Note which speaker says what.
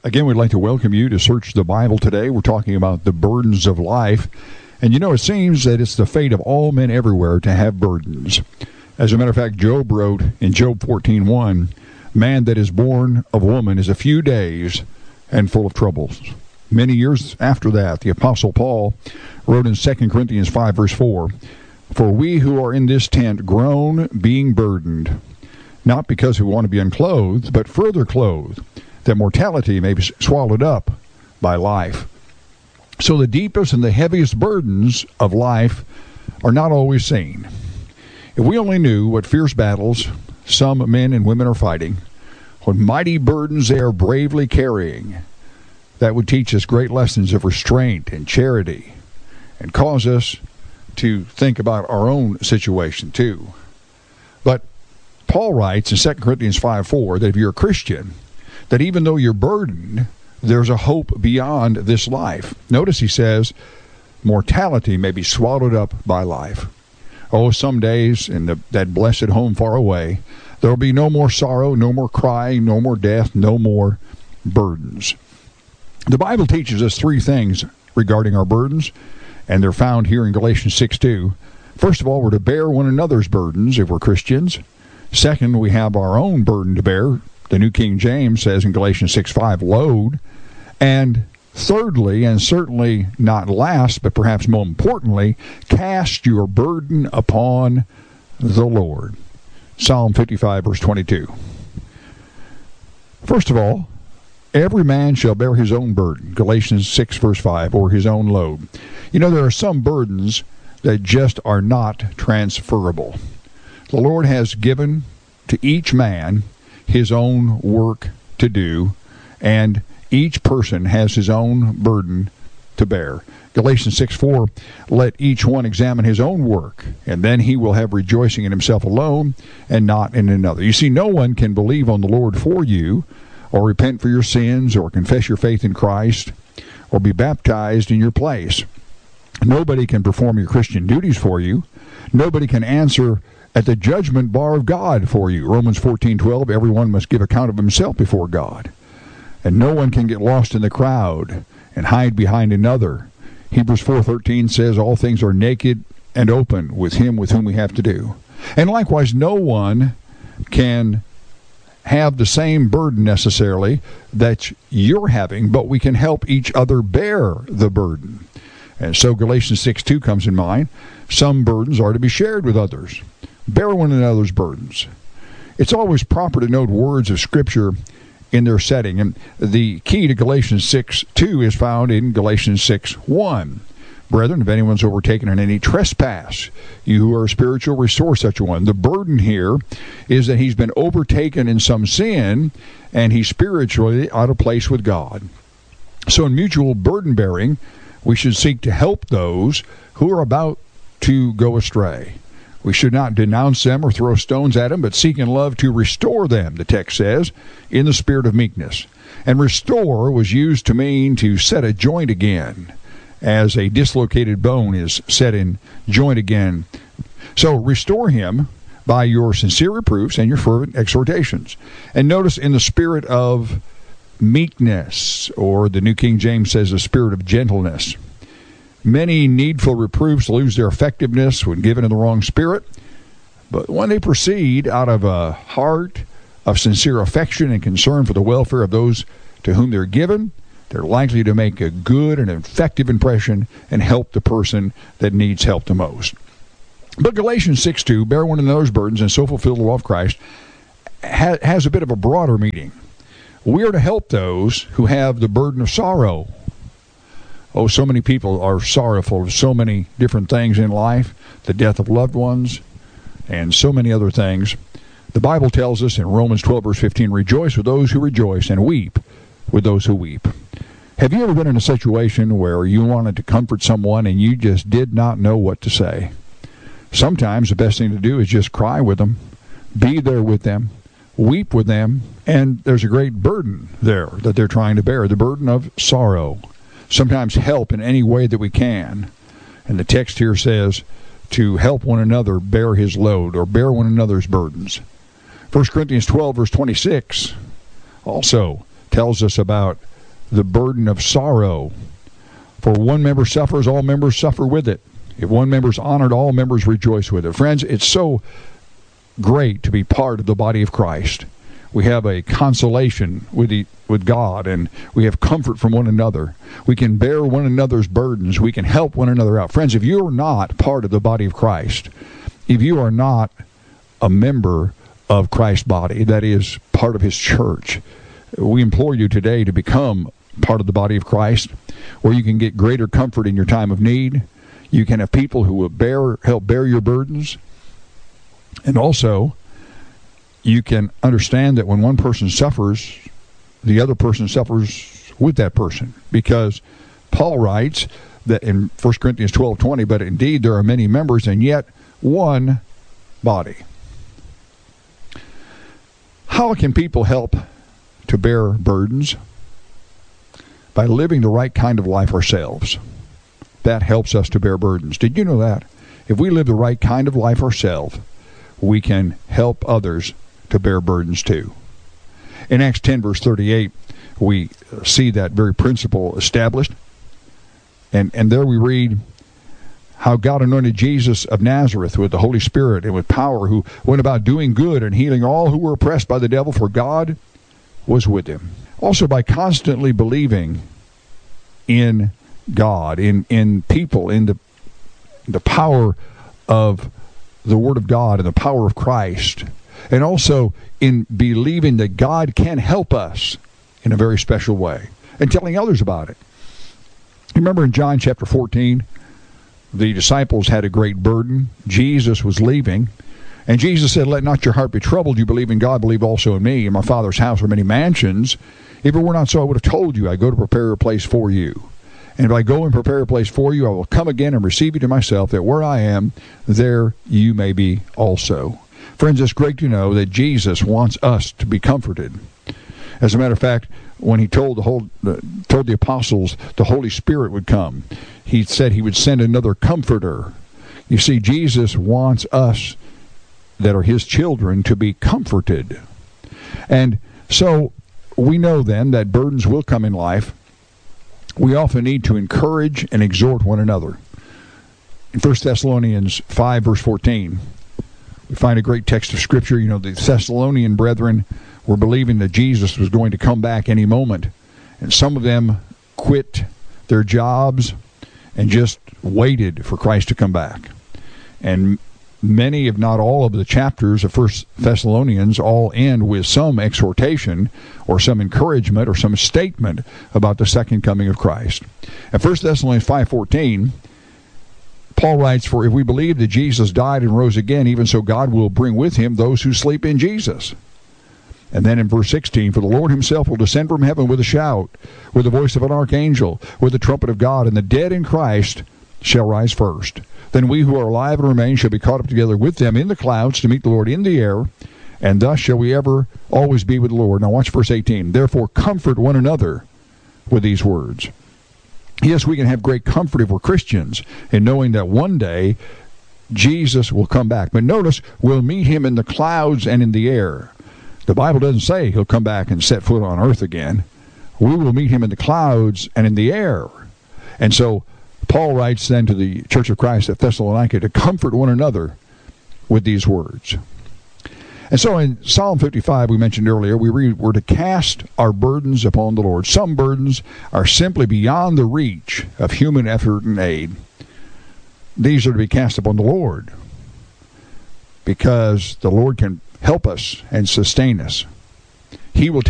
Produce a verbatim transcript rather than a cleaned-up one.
Speaker 1: Again, we'd like to welcome you to Search the Bible today. We're talking about the burdens of life. And you know, it seems that it's the fate of all men everywhere to have burdens. As a matter of fact, Job wrote in Job fourteen one, "Man that is born of woman is a few days and full of troubles." Many years after that, the Apostle Paul wrote in Second Corinthians five, verse four, "For we who are in this tent groan, being burdened, not because we want to be unclothed, but further clothed, that mortality may be swallowed up by life." So the deepest and the heaviest burdens of life are not always seen. If we only knew what fierce battles some men and women are fighting, what mighty burdens they are bravely carrying, that would teach us great lessons of restraint and charity and cause us to think about our own situation too. But Paul writes in Second Corinthians five four that if you're a Christian, that even though you're burdened, there's a hope beyond this life. Notice he says, mortality may be swallowed up by life. Oh, some days in the, that blessed home far away, there will be no more sorrow, no more crying, no more death, no more burdens. The Bible teaches us three things regarding our burdens, and they're found here in Galatians six two. First of all, we're to bear one another's burdens if we're Christians. Second, we have our own burden to bear. The New King James says in Galatians six five, load. And thirdly, and certainly not last, but perhaps more importantly, cast your burden upon the Lord. Psalm fifty-five, verse twenty-two. First of all, every man shall bear his own burden, Galatians six, verse five, or his own load. You know, there are some burdens that just are not transferable. The Lord has given to each man his own work to do, and each person has his own burden to bear. Galatians six four, let each one examine his own work, and then he will have rejoicing in himself alone and not in another. You see, no one can believe on the Lord for you, or repent for your sins, or confess your faith in Christ, or be baptized in your place. Nobody can perform your Christian duties for you. Nobody can answer at the judgment bar of God for you. Romans fourteen twelve, everyone must give account of himself before God. And no one can get lost in the crowd and hide behind another. Hebrews four thirteen says all things are naked and open with him with whom we have to do. And likewise, no one can have the same burden necessarily that you're having, but we can help each other bear the burden. And so Galatians six two comes in mind. Some burdens are to be shared with others. Bear one another's burdens. It's always proper to note words of Scripture in their setting. And the key to Galatians six two is found in Galatians six one. Brethren, if anyone's overtaken in any trespass, you who are spiritual, restore such a one. The burden here is that he's been overtaken in some sin, and he's spiritually out of place with God. So in mutual burden bearing, we should seek to help those who are about to go astray. We should not denounce them or throw stones at them, but seek in love to restore them, the text says, in the spirit of meekness. And restore was used to mean to set a joint again, as a dislocated bone is set in joint again. So restore him by your sincere reproofs and your fervent exhortations. And notice in the spirit of meekness, or the New King James says the spirit of gentleness. Many needful reproofs lose their effectiveness when given in the wrong spirit, but when they proceed out of a heart of sincere affection and concern for the welfare of those to whom they're given, they're likely to make a good and effective impression and help the person that needs help the most. But Galatians six two, bear one another's burdens and so fulfill the law of Christ, ha- has a bit of a broader meaning. We are to help those who have the burden of sorrow. Oh, so many people are sorrowful of so many different things in life, the death of loved ones, and so many other things. The Bible tells us in Romans twelve, verse fifteen, rejoice with those who rejoice and weep with those who weep. Have you ever been in a situation where you wanted to comfort someone and you just did not know what to say? Sometimes the best thing to do is just cry with them, be there with them, weep with them, and there's a great burden there that they're trying to bear, the burden of sorrow. Sometimes help in any way that we can. And the text here says to help one another bear his load, or bear one another's burdens. First Corinthians twelve, verse twenty-six also tells us about the burden of sorrow. For one member suffers, all members suffer with it. If one member is honored, all members rejoice with it. Friends, it's so great to be part of the body of Christ. We have a consolation with the, with God, and we have comfort from one another. We can bear one another's burdens. We can help one another out. Friends, if you are not part of the body of Christ, if you are not a member of Christ's body, that is, part of his church, we implore you today to become part of the body of Christ, where you can get greater comfort in your time of need. You can have people who will bear, help bear your burdens. And also, you can understand that when one person suffers, the other person suffers with that person. Because Paul writes that in First Corinthians twelve twenty, but indeed there are many members and yet one body. How can people help to bear burdens? By living the right kind of life ourselves. That helps us to bear burdens. Did you know that? If we live the right kind of life ourselves, we can help others to bear burdens too. In Acts ten, verse thirty-eight, we see that very principle established. And, and there we read how God anointed Jesus of Nazareth with the Holy Spirit and with power, who went about doing good and healing all who were oppressed by the devil, for God was with him. Also, by constantly believing in God, in, in people, in the, the power of the Word of God and the power of Christ, and also in believing that God can help us in a very special way, and telling others about it. Remember in John chapter fourteen, the disciples had a great burden. Jesus was leaving, and Jesus said, "Let not your heart be troubled. You believe in God, believe also in me. In my Father's house are many mansions. If it were not so, I would have told you, I go to prepare a place for you. And if I go and prepare a place for you, I will come again and receive you to myself, that where I am, there you may be also." Friends, it's great to know that Jesus wants us to be comforted. As a matter of fact, when he told the whole, uh, told the apostles the Holy Spirit would come, he said he would send another comforter. You see, Jesus wants us that are his children to be comforted. And so we know then that burdens will come in life. We often need to encourage and exhort one another. In First Thessalonians five, verse fourteen, we find a great text of Scripture. You know, the Thessalonian brethren were believing that Jesus was going to come back any moment. And some of them quit their jobs and just waited for Christ to come back. And many, if not all, of the chapters of First Thessalonians all end with some exhortation or some encouragement or some statement about the second coming of Christ. At First Thessalonians five fourteen, Paul writes, "For if we believe that Jesus died and rose again, even so God will bring with him those who sleep in Jesus." And then in verse sixteen, "For the Lord himself will descend from heaven with a shout, with the voice of an archangel, with the trumpet of God, and the dead in Christ shall rise first. Then we who are alive and remain shall be caught up together with them in the clouds to meet the Lord in the air, and thus shall we ever always be with the Lord." Now watch verse eighteen. "Therefore comfort one another with these words." Yes, we can have great comfort if we're Christians in knowing that one day Jesus will come back. But notice, we'll meet him in the clouds and in the air. The Bible doesn't say he'll come back and set foot on earth again. We will meet him in the clouds and in the air. And so Paul writes then to the Church of Christ at Thessalonica to comfort one another with these words. And so in Psalm fifty-five, we mentioned earlier, we read, we're to cast our burdens upon the Lord. Some burdens are simply beyond the reach of human effort and aid. These are to be cast upon the Lord, because the Lord can help us and sustain us. He will